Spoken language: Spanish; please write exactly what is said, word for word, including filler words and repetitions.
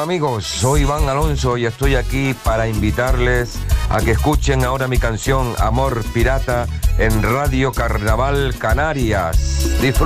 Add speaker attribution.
Speaker 1: amigos? Soy Iván Alonso y estoy aquí para invitarles a que escuchen ahora mi canción Amor Pirata en Radio Carnaval Canarias. Disfruten.